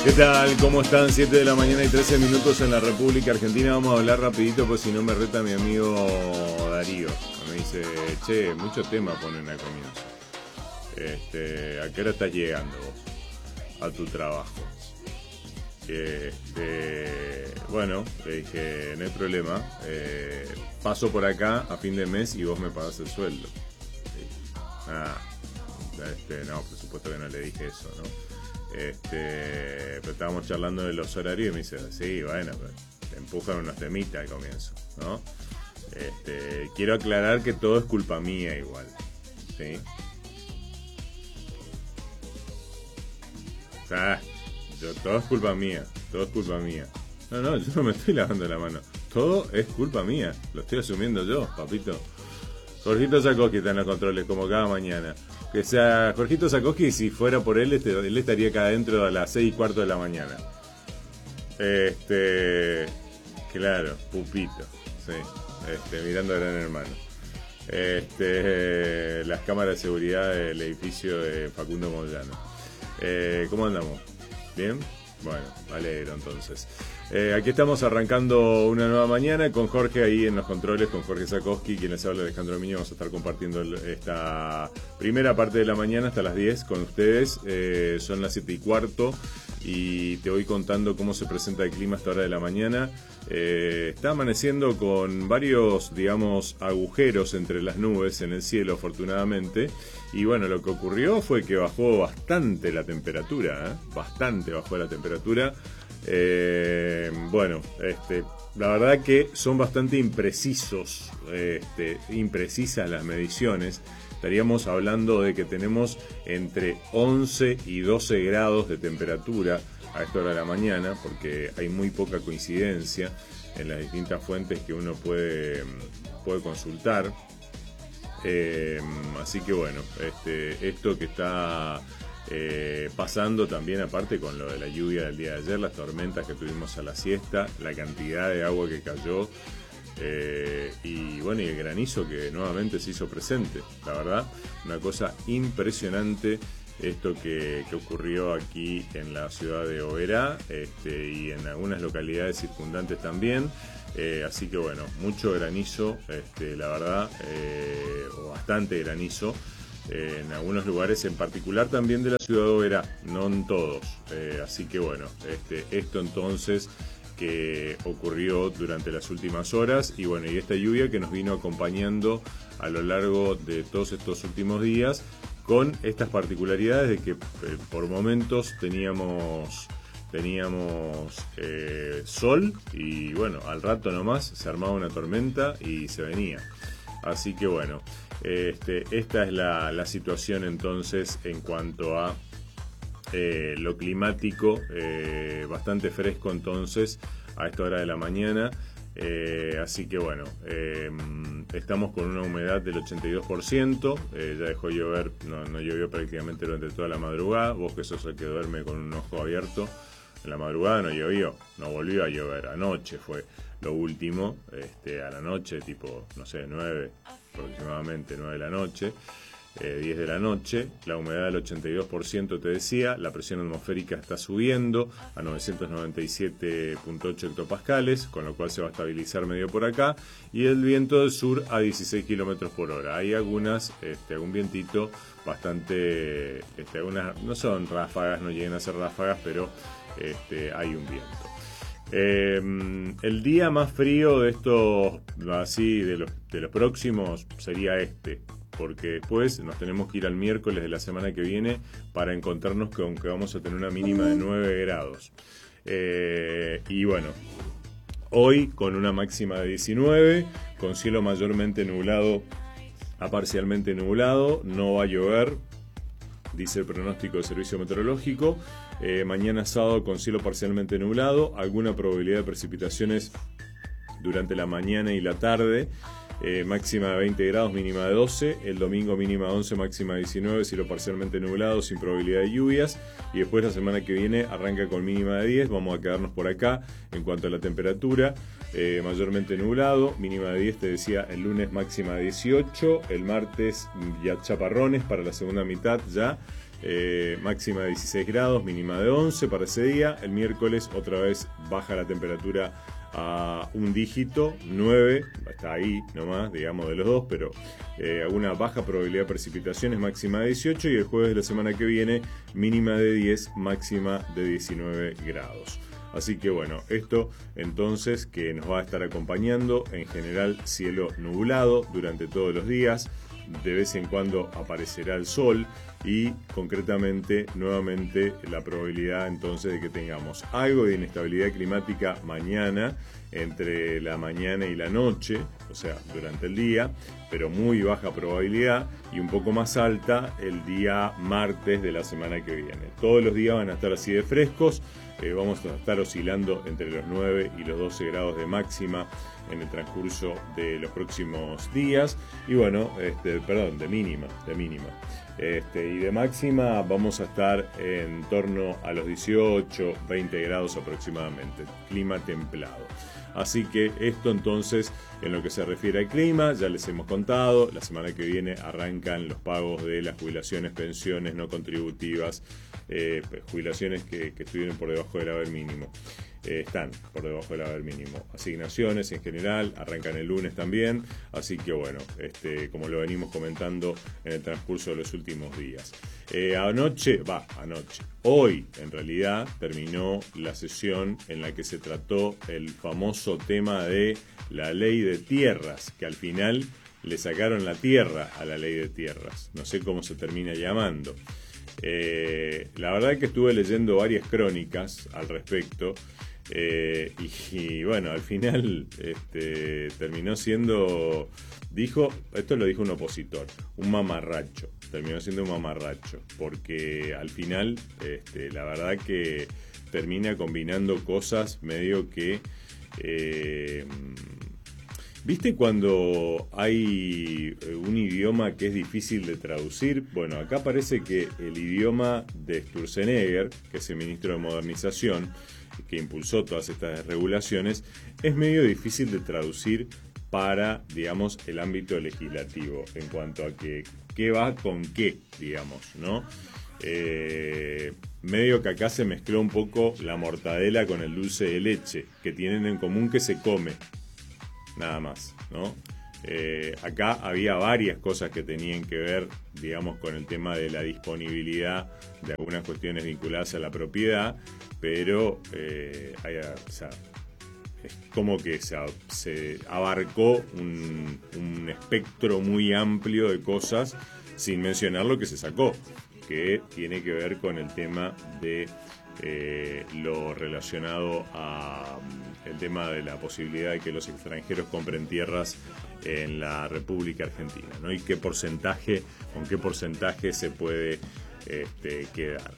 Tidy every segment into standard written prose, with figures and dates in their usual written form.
¿Qué tal? ¿Cómo están? 7 de la mañana y 13 minutos en la República Argentina. Vamos a hablar rapidito, pues si no me reta mi amigo Darío. Me dice, che, mucho tema ponen al comienzo. ¿A qué hora estás llegando vos a tu trabajo? Bueno, le dije, no hay problema. Paso por acá a fin de mes y vos me pagás el sueldo. No, por supuesto que no le dije eso, ¿no? Pero estábamos charlando de los horarios y me dice, sí, bueno, te empujan unos temitas al comienzo, ¿no? Quiero aclarar que todo es culpa mía igual, ¿sí? O sea, todo es culpa mía, todo es culpa mía. No, yo no me estoy lavando la mano. Todo es culpa mía, lo estoy asumiendo yo, papito. Jorgito Zakowski está en los controles como cada mañana. Que sea Jorgito Zakowski, si fuera por él, él estaría acá adentro a las 6:15 de la mañana. Claro, pupito, sí. Mirando a Gran Hermano. Las cámaras de seguridad del edificio de Facundo Moyano. ¿Cómo andamos? ¿Bien? Bueno, me alegro entonces. Aquí estamos arrancando una nueva mañana con Jorge ahí en los controles, con Jorge Zakowski, quien les habla, Alejandro Miño. Vamos a estar compartiendo esta primera parte de la mañana hasta las 10 con ustedes. Son las 7:15 y te voy contando cómo se presenta el clima a esta hora de la mañana. Está amaneciendo con varios, digamos, agujeros entre las nubes en el cielo, afortunadamente. Y bueno, lo que ocurrió fue que bajó bastante la temperatura, bastante bajó la temperatura. La verdad que son bastante imprecisas las mediciones. Estaríamos hablando de que tenemos entre 11 y 12 grados de temperatura a esta hora de la mañana, porque hay muy poca coincidencia en las distintas fuentes que uno puede consultar. Así que bueno, esto que está pasando también, aparte con lo de la lluvia del día de ayer, las tormentas que tuvimos a la siesta, la cantidad de agua que cayó, y el granizo que nuevamente se hizo presente. La verdad, una cosa impresionante esto que ocurrió aquí en la ciudad de Oberá, y en algunas localidades circundantes también. Así que bueno, mucho granizo, la verdad, o bastante granizo en algunos lugares, en particular también de la ciudad de Oberá, no en todos. Así que bueno, esto entonces que ocurrió durante las últimas horas, y bueno, y esta lluvia que nos vino acompañando a lo largo de todos estos últimos días, con estas particularidades de que por momentos teníamos sol, y bueno, al rato nomás se armaba una tormenta y se venía. Así que bueno, esta es la situación entonces en cuanto a lo climático, bastante fresco entonces a esta hora de la mañana. Así que bueno, estamos con una humedad del 82%, ya dejó llover, no llovió prácticamente durante toda la madrugada. Vos que sos el que duerme con un ojo abierto, en la madrugada no llovió, no volvió a llover. Anoche fue lo último, a la noche, tipo, no sé, 9 aproximadamente, 9 de la noche, 10 de la noche, la humedad del 82%, te decía, la presión atmosférica está subiendo a 997.8 hectopascales, con lo cual se va a estabilizar medio por acá, y el viento del sur a 16 kilómetros por hora. Hay algún vientito bastante, algunas, no son ráfagas, no llegan a ser ráfagas, pero hay un viento. El día más frío de estos, así, de los próximos, sería porque después nos tenemos que ir al miércoles de la semana que viene para encontrarnos con que vamos a tener una mínima de 9 grados. Y bueno, hoy con una máxima de 19, con cielo mayormente nublado a parcialmente nublado, no va a llover, dice el pronóstico del servicio meteorológico. Mañana sábado con cielo parcialmente nublado, alguna probabilidad de precipitaciones durante la mañana y la tarde. Máxima de 20 grados, mínima de 12. El domingo mínima de 11, máxima de 19, cielo parcialmente nublado, sin probabilidad de lluvias. Y después la semana que viene arranca con mínima de 10. Vamos a quedarnos por acá en cuanto a la temperatura. Mayormente nublado, mínima de 10, te decía, el lunes máxima de 18. El martes ya chaparrones para la segunda mitad ya. máxima de 16 grados, mínima de 11 para ese día. El miércoles otra vez baja la temperatura a un dígito, 9, está ahí nomás, digamos, de los dos, pero alguna baja probabilidad de precipitaciones, máxima de 18, y el jueves de la semana que viene, mínima de 10, máxima de 19 grados. Así que bueno, esto entonces que nos va a estar acompañando, en general cielo nublado durante todos los días, de vez en cuando aparecerá el sol y concretamente nuevamente la probabilidad entonces de que tengamos algo de inestabilidad climática mañana, entre la mañana y la noche, o sea, durante el día, pero muy baja probabilidad, y un poco más alta el día martes de la semana que viene. Todos los días van a estar así de frescos, vamos a estar oscilando entre los 9 y los 12 grados de máxima en el transcurso de los próximos días, y bueno, de mínima. Y de máxima vamos a estar en torno a los 18, 20 grados aproximadamente, clima templado. Así que esto entonces en lo que se refiere al clima, ya les hemos contado, la semana que viene arrancan los pagos de las jubilaciones, pensiones no contributivas, jubilaciones que estuvieron por debajo del haber mínimo. Están por debajo del haber mínimo. Asignaciones en general arrancan el lunes también, así que bueno, como lo venimos comentando en el transcurso de los últimos días. Hoy en realidad terminó la sesión en la que se trató el famoso tema de la ley de tierras, que al final le sacaron la tierra a la ley de tierras, no sé cómo se termina llamando. La verdad que estuve leyendo varias crónicas al respecto, y bueno, al final terminó siendo, esto lo dijo un opositor, un mamarracho, terminó siendo un mamarracho, porque al final la verdad que termina combinando cosas medio que ¿viste cuando hay un idioma que es difícil de traducir? Bueno, acá parece que el idioma de Sturzenegger, que es el ministro de Modernización, que impulsó todas estas regulaciones, es medio difícil de traducir para, digamos, el ámbito legislativo, en cuanto a que qué va con qué, digamos, ¿no? Medio que acá se mezcló un poco la mortadela con el dulce de leche, que tienen en común que se come, nada más, ¿no? Acá había varias cosas que tenían que ver, digamos, con el tema de la disponibilidad de algunas cuestiones vinculadas a la propiedad, pero es como que se abarcó un espectro muy amplio de cosas, sin mencionar lo que se sacó, que tiene que ver con el tema de lo relacionado a el tema de la posibilidad de que los extranjeros compren tierras en la República Argentina, ¿no? Y con qué porcentaje se puede quedar.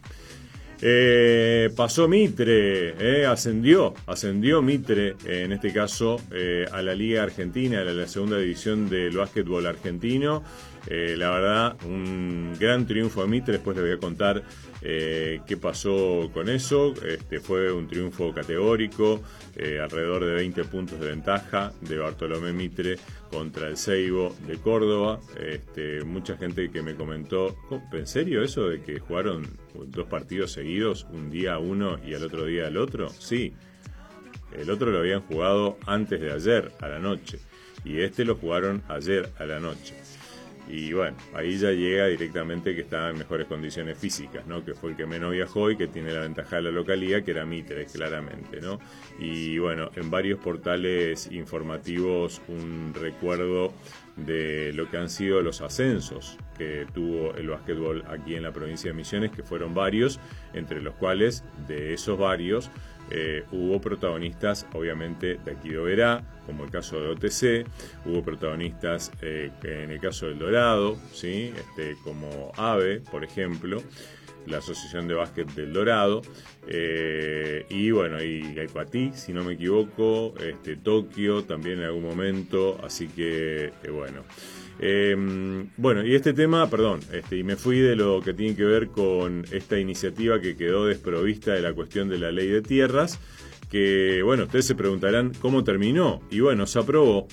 Pasó Mitre, ascendió Mitre, en este caso a la Liga Argentina, a la segunda división del básquetbol argentino. La verdad, un gran triunfo de Mitre. Después les voy a contar qué pasó con eso. Fue un triunfo categórico, alrededor de 20 puntos de ventaja de Bartolomé Mitre contra el Seibo de Córdoba. Mucha gente que me comentó, ¿en serio eso de que jugaron 2 partidos seguidos, un día uno y al otro día el otro? Sí, el otro lo habían jugado antes de ayer a la noche y lo jugaron ayer a la noche. Y bueno, ahí ya llega directamente que estaba en mejores condiciones físicas, ¿no? Que fue el que menos viajó y que tiene la ventaja de la localía, que era Mitre, claramente, ¿no? Y bueno, en varios portales informativos un recuerdo de lo que han sido los ascensos que tuvo el básquetbol aquí en la provincia de Misiones, que fueron varios, entre los cuales, de esos varios, hubo protagonistas obviamente de aquí de Oberá, como el caso de OTC, hubo protagonistas en el caso del Dorado, ¿sí? Como AVE, por ejemplo, la Asociación de Básquet del Dorado, y bueno, y Guayquatí, si no me equivoco, Tokio también en algún momento, así que bueno. Bueno, y este tema, y me fui de lo que tiene que ver con esta iniciativa que quedó desprovista de la cuestión de la ley de tierras, que bueno, ustedes se preguntarán cómo terminó, y bueno, se aprobó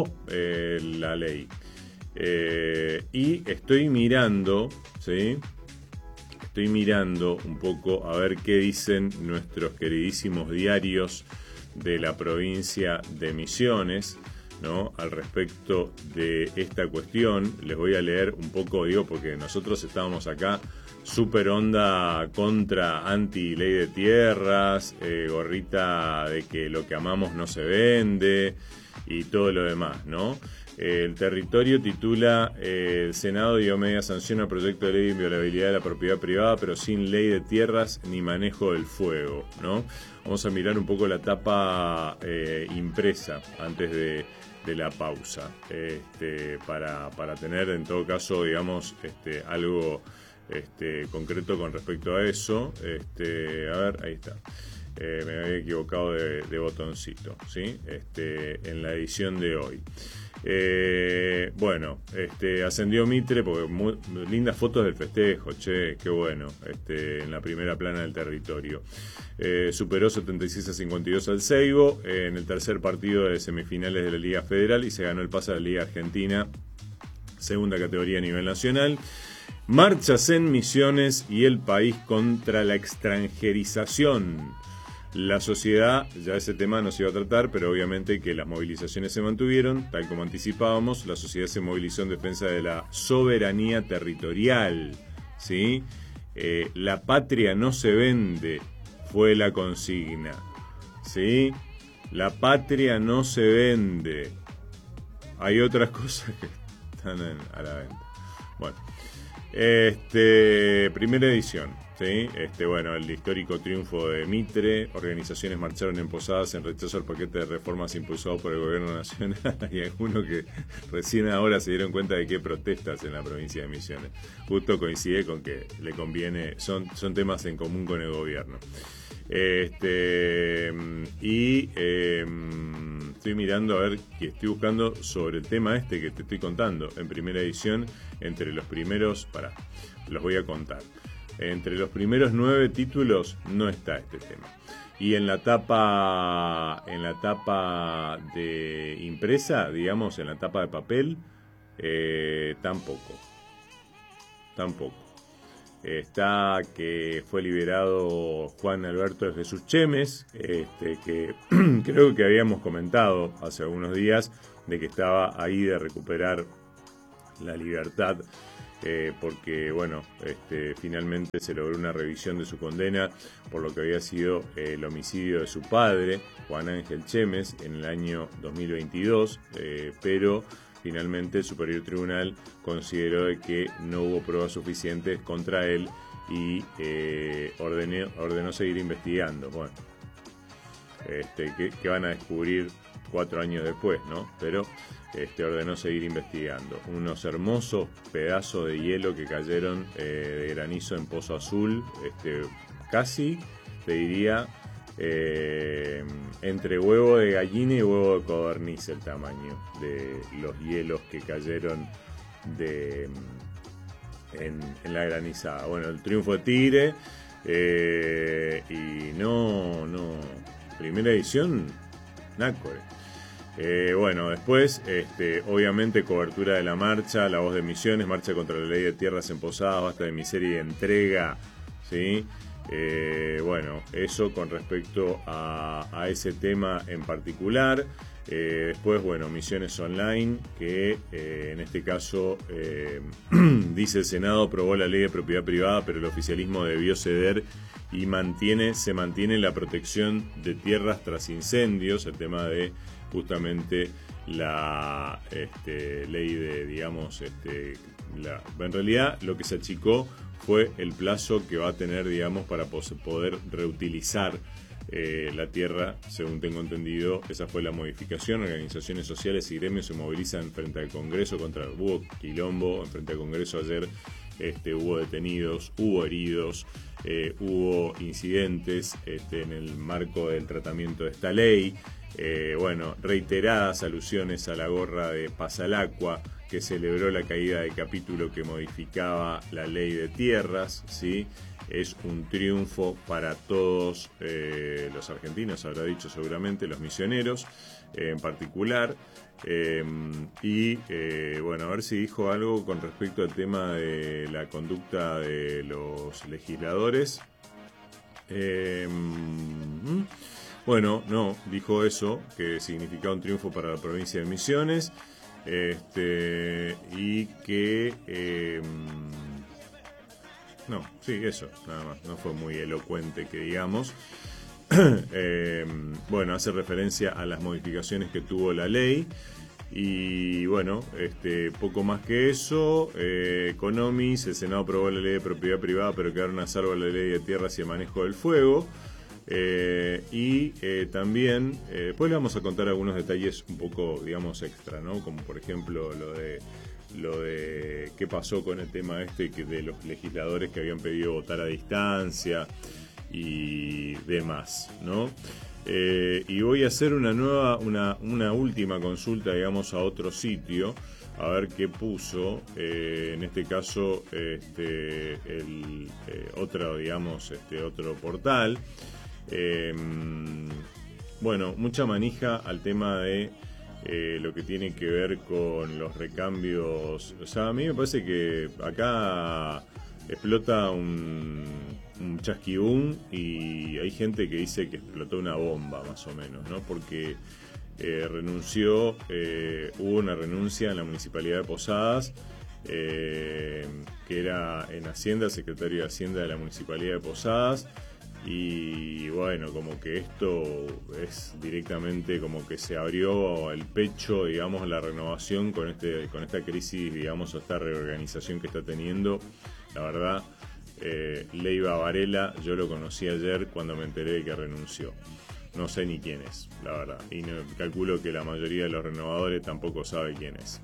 la ley, y estoy mirando, ¿sí? estoy mirando un poco a ver qué dicen nuestros queridísimos diarios de la provincia de Misiones, ¿no? Al respecto de esta cuestión. Les voy a leer un poco, digo, porque nosotros estábamos acá super onda contra anti-ley de tierras, gorrita de que lo que amamos no se vende y todo lo demás, ¿no? El Territorio titula: el Senado dio media sanción al proyecto de ley de inviolabilidad de la propiedad privada, pero sin ley de tierras ni manejo del fuego, ¿no? Vamos a mirar un poco la tapa impresa antes de la pausa, para tener en todo caso, digamos, algo concreto con respecto a eso. A ver, ahí está. Me había equivocado de botoncito, ¿sí? En la edición de hoy. Ascendió Mitre, porque lindas fotos del festejo, che, qué bueno, en la primera plana del Territorio. Superó 76-52 al Seibo en el tercer partido de semifinales de la Liga Federal y se ganó el pase a la Liga Argentina, segunda categoría a nivel nacional. Marchas en Misiones y el país contra la extranjerización. La sociedad, ya ese tema no se iba a tratar, pero obviamente que las movilizaciones se mantuvieron, tal como anticipábamos. La sociedad se movilizó en defensa de la soberanía territorial, ¿sí? La patria no se vende, fue la consigna, ¿sí? La patria no se vende. Hay otras cosas que están a la venta. Bueno, primera edición. Sí, el histórico triunfo de Mitre. Organizaciones marcharon en Posadas en rechazo al paquete de reformas impulsado por el gobierno nacional. Hay algunos que recién ahora se dieron cuenta de que hay protestas en la provincia de Misiones. Justo coincide con que le conviene, son temas en común con el gobierno. Estoy mirando a ver, que estoy buscando sobre el tema que te estoy contando. En primera edición, entre los primeros, los voy a contar. Entre los primeros 9 títulos no está este tema. Y en la tapa de impresa, digamos, en la tapa de papel, tampoco. Está que fue liberado Juan Alberto de Jesús Chemes, que creo que habíamos comentado hace algunos días de que estaba ahí de recuperar la libertad. Porque finalmente se logró una revisión de su condena por lo que había sido el homicidio de su padre, Juan Ángel Chemes, en el año 2022, pero finalmente el Superior Tribunal consideró de que no hubo pruebas suficientes contra él y ordenó seguir investigando. Bueno, que van a descubrir 4 años después, ¿no? Pero ordenó seguir investigando. Unos hermosos pedazos de hielo que cayeron de granizo en Pozo Azul, casi, te diría, entre huevo de gallina y huevo de codorniz el tamaño de los hielos que cayeron en la granizada. Bueno, el triunfo de Tigre, y no, primera edición, nácore. Después, obviamente, cobertura de la marcha, La Voz de Misiones, marcha contra la ley de tierras en Posadas, basta de miseria y de entrega, ¿sí? Eso con respecto a ese tema en particular. Después, Misiones Online, que en este caso dice: el Senado aprobó la ley de propiedad privada, pero el oficialismo debió ceder y se mantiene la protección de tierras tras incendios, el tema de justamente la ley de, digamos, en realidad lo que se achicó fue el plazo que va a tener, digamos, para poder reutilizar la tierra, según tengo entendido. Esa fue la modificación. Organizaciones sociales y gremios se movilizan frente al Congreso hubo quilombo en frente al Congreso ayer. Hubo detenidos, hubo heridos, hubo incidentes en el marco del tratamiento de esta ley. Reiteradas alusiones a la gorra de Pasalacqua, que celebró la caída del capítulo que modificaba la ley de tierras, ¿sí? es un triunfo para todos los argentinos, habrá dicho seguramente, los misioneros en particular. Bueno, a ver si dijo algo con respecto al tema de la conducta de los legisladores. Bueno, no, dijo eso, que significaba un triunfo para la provincia de Misiones, y que no, sí, eso, nada más, no fue muy elocuente que digamos. Bueno, hace referencia a las modificaciones que tuvo la ley. Y bueno, poco más que eso. Economis, el Senado aprobó la ley de propiedad privada, pero quedaron a salvo la ley de tierras y el manejo del fuego. También, después le vamos a contar algunos detalles un poco, digamos, extra, ¿no? Como por ejemplo lo de qué pasó con el tema de los legisladores que habían pedido votar a distancia y demás, ¿no? Y voy a hacer una última consulta, digamos, a otro sitio, a ver qué puso, en este caso, otro portal. Bueno, mucha manija al tema de lo que tiene que ver con los recambios. O sea, a mí me parece que acá explota un chasquibún y hay gente que dice que explotó una bomba, más o menos, ¿no? Porque hubo una renuncia en la Municipalidad de Posadas, que era en Hacienda, el secretario de Hacienda de la Municipalidad de Posadas. Y bueno, como que esto es directamente como que se abrió el pecho, digamos, la renovación con esta crisis, digamos, o esta reorganización que está teniendo. La verdad, Leiva Varela, yo lo conocí ayer cuando me enteré de que renunció. No sé ni quién es, la verdad. Y calculo que la mayoría de los renovadores tampoco sabe quién es.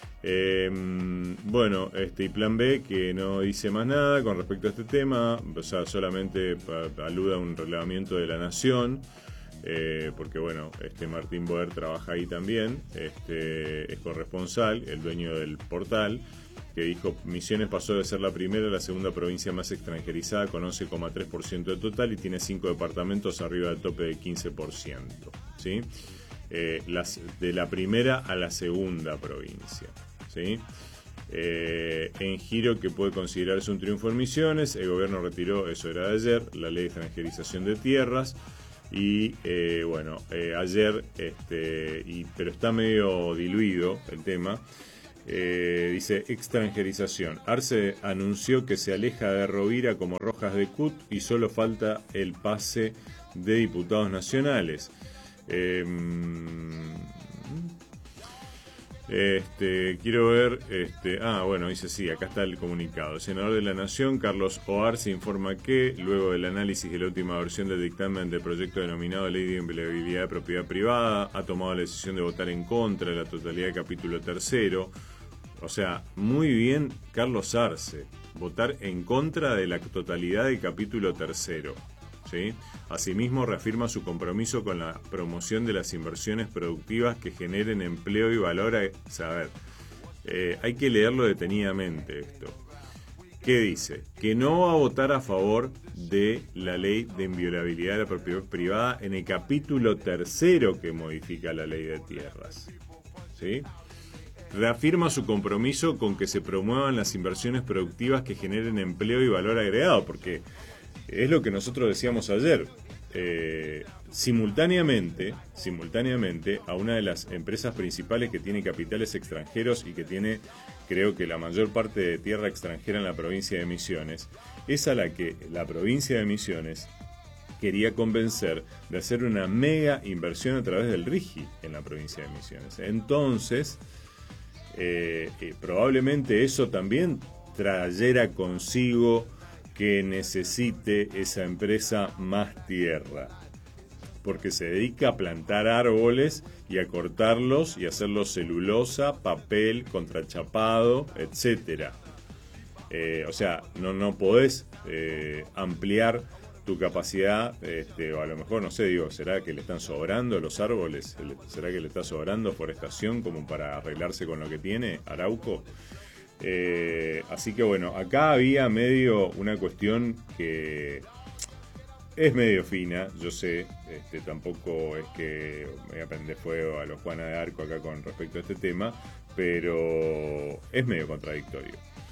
Bueno, y Plan B, que no dice más nada con respecto a este tema, o sea, solamente alude a un relevamiento de La Nación, porque bueno, Martín Boer trabaja ahí también, es corresponsal, el dueño del portal, que dijo: Misiones pasó de ser la primera a la segunda provincia más extranjerizada con 11,3% de total y tiene 5 departamentos arriba del tope del 15%, ¿sí? De la primera a la segunda provincia, ¿sí? En giro que puede considerarse un triunfo en Misiones, el gobierno retiró, eso era de ayer, la ley de extranjerización de tierras. Y ayer, pero está medio diluido el tema. Dice extranjerización. Arce anunció que se aleja de Rovira como Rojas de Cut y solo falta el pase de diputados nacionales. Quiero ver, dice sí, acá está el comunicado. El senador de la Nación, Carlos Oarce, informa que, luego del análisis de la última versión del dictamen del proyecto denominado Ley de Inviolabilidad de Propiedad Privada, ha tomado la decisión de votar en contra de la totalidad del capítulo tercero. O sea, muy bien, Carlos Arce, votar en contra de la totalidad del capítulo tercero, ¿sí? Asimismo, reafirma su compromiso con la promoción de las inversiones productivas que generen empleo y valor. Hay que leerlo detenidamente esto. ¿Qué dice? Que no va a votar a favor de la ley de inviolabilidad de la propiedad privada en el capítulo tercero que modifica la ley de tierras, ¿sí? Reafirma su compromiso con que se promuevan las inversiones productivas que generen empleo y valor agregado, porque es lo que nosotros decíamos ayer. Simultáneamente a una de las empresas principales que tiene capitales extranjeros y que tiene, creo que la mayor parte de tierra extranjera en la provincia de Misiones, es a la que la provincia de Misiones quería convencer de hacer una mega inversión a través del RIGI en la provincia de Misiones. Entonces, probablemente eso también trayera consigo que necesite esa empresa más tierra, porque se dedica a plantar árboles y a cortarlos y a hacerlos celulosa, papel, contrachapado, etcétera. O sea, no podés ampliar tu capacidad, o a lo mejor, no sé, digo, ¿será que le están sobrando los árboles? ¿Será que le está sobrando forestación como para arreglarse con lo que tiene Arauco? Así que bueno, acá había medio una cuestión que es medio fina, yo sé, tampoco es que me voy a prender fuego a los Juana de Arco acá con respecto a este tema, pero es medio contradictorio.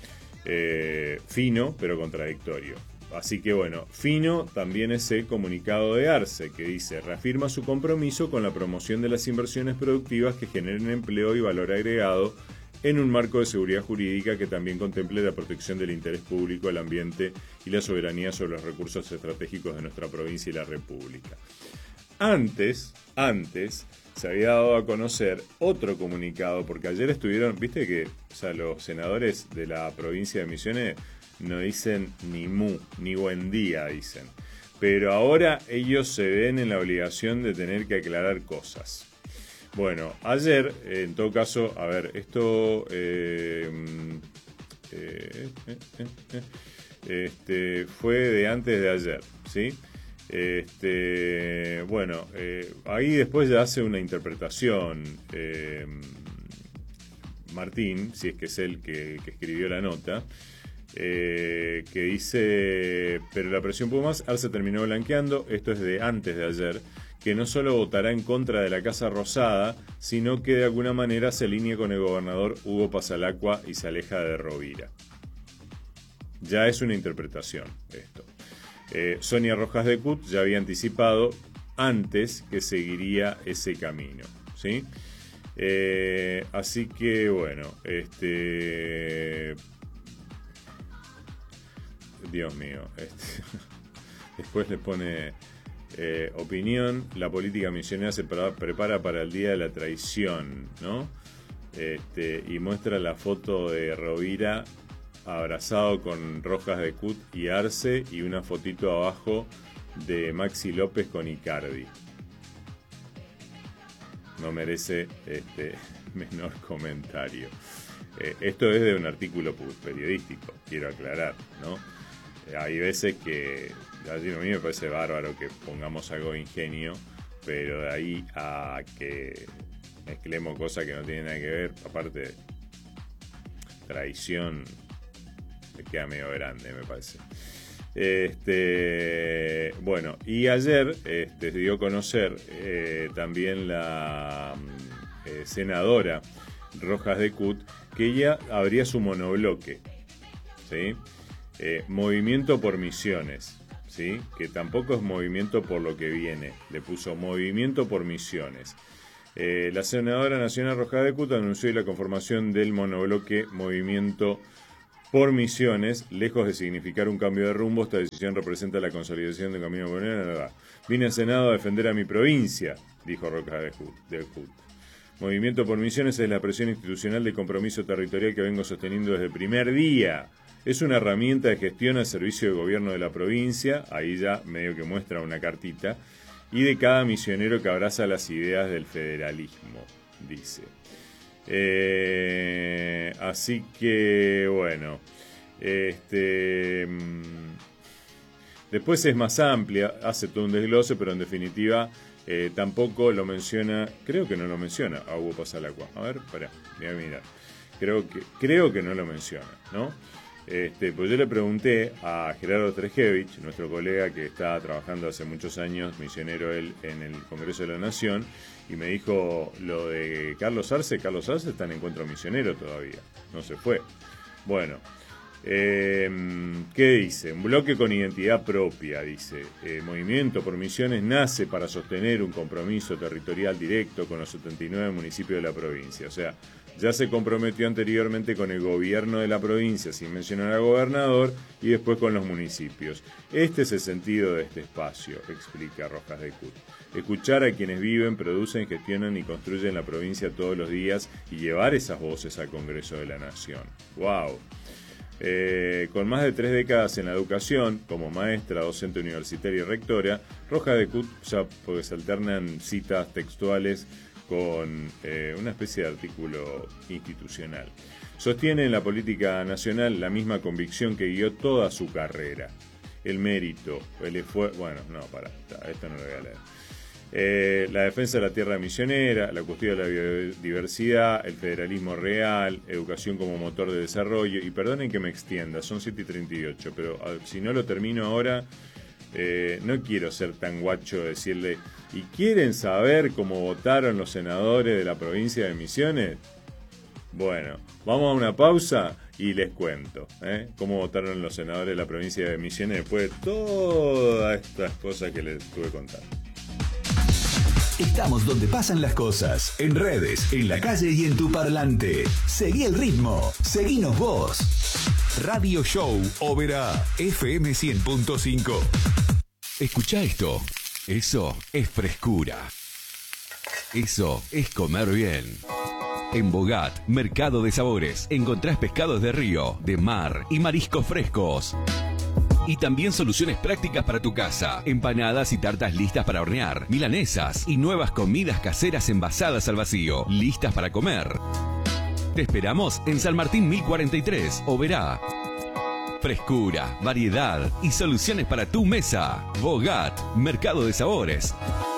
Fino, pero contradictorio. Así que bueno, fino también es el comunicado de Arce, que dice, reafirma su compromiso con la promoción de las inversiones productivas que generen empleo y valor agregado en un marco de seguridad jurídica que también contemple la protección del interés público, el ambiente y la soberanía sobre los recursos estratégicos de nuestra provincia y la República. Antes se había dado a conocer otro comunicado, porque ayer estuvieron, viste que los senadores de la provincia de Misiones no dicen ni mu, ni buen día, dicen. Pero ahora ellos se ven en la obligación de tener que aclarar cosas. Bueno, ayer, en todo caso, a ver, esto fue de antes de ayer, ¿sí? Bueno, ahí después ya hace una interpretación Martín, si es que es él que escribió la nota, que dice, pero la presión pudo más, Arce terminó blanqueando, esto es de antes de ayer, que no solo votará en contra de la Casa Rosada, sino que de alguna manera se alinea con el gobernador Hugo Pasalacqua y se aleja de Rovira. Ya es una interpretación esto. Sonia Rojas de Cut ya había anticipado antes que seguiría ese camino, ¿sí? Así que bueno, Dios mío, después le pone opinión, la política misionera se prepara para el día de la traición, ¿no? Y muestra la foto de Rovira abrazado con Rojas de Cut y Arce y una fotito abajo de Maxi López con Icardi. No merece menor comentario. Esto es de un artículo periodístico, quiero aclarar, ¿no? Hay veces que a mí me parece bárbaro que pongamos algo de ingenio, pero de ahí a que mezclemos cosas que no tienen nada que ver, aparte traición, me queda medio grande, me parece. Bueno, y ayer se dio a conocer también la senadora Rojas de Cut que ella abría su monobloque, ¿sí? Movimiento por Misiones, ¿sí? Que tampoco es movimiento por lo que viene, le puso movimiento por Misiones. La senadora nacional Rojas de Cut anunció la conformación del monobloque Movimiento por Misiones, lejos de significar un cambio de rumbo, esta decisión representa la consolidación del camino comunal. Vine al Senado a defender a mi provincia, dijo Rojas de Cut. Movimiento por Misiones es la presión institucional de compromiso territorial que vengo sosteniendo desde el primer día. Es una herramienta de gestión al servicio del gobierno de la provincia, ahí ya medio que muestra una cartita, y de cada misionero que abraza las ideas del federalismo, dice. Así que bueno, después es más amplia, hace todo un desglose, pero en definitiva tampoco lo menciona, creo que no lo menciona a Hugo Pasalacqua. A ver, pará, voy a mirar. Creo que no lo menciona, ¿no? Pues yo le pregunté a Gerardo Trejevich, nuestro colega que está trabajando hace muchos años, misionero él, en el Congreso de la Nación, y me dijo lo de Carlos Arce está en encuentro misionero todavía, no se fue. Bueno, ¿qué dice? Un bloque con identidad propia, dice. Movimiento por Misiones nace para sostener un compromiso territorial directo con los 79 municipios de la provincia, o sea, ya se comprometió anteriormente con el gobierno de la provincia, sin mencionar al gobernador, y después con los municipios. Este es el sentido de este espacio, explica Rojas de Cut. Escuchar a quienes viven, producen, gestionan y construyen la provincia todos los días y llevar esas voces al Congreso de la Nación. ¡Wow! Con más de 3 décadas en la educación, como maestra, docente universitaria y rectora, Rojas de Cut, ya porque se alternan citas textuales con una especie de artículo institucional. Sostiene en la política nacional la misma convicción que guió toda su carrera. El mérito, el esfuerzo... Bueno, no, esto no lo voy a leer. La defensa de la tierra misionera, la cuestión de la biodiversidad, el federalismo real, educación como motor de desarrollo. Y perdonen que me extienda, son 7:38, pero si no lo termino ahora, no quiero ser tan guacho de decirle, ¿y quieren saber cómo votaron los senadores de la provincia de Misiones? Bueno, vamos a una pausa y les cuento cómo votaron los senadores de la provincia de Misiones después de todas estas cosas que les estuve contando. Estamos donde pasan las cosas, en redes, en la calle y en tu parlante. Seguí el ritmo, seguinos vos. Radio Show Oberá, FM 100.5. Escucha esto, eso es frescura. Eso es comer bien. En Bogat, Mercado de Sabores, encontrás pescados de río, de mar y mariscos frescos. Y también soluciones prácticas para tu casa. Empanadas y tartas listas para hornear. Milanesas y nuevas comidas caseras envasadas al vacío. Listas para comer. Te esperamos en San Martín 1043, Oberá. Frescura, variedad y soluciones para tu mesa. Bogat, Mercado de Sabores.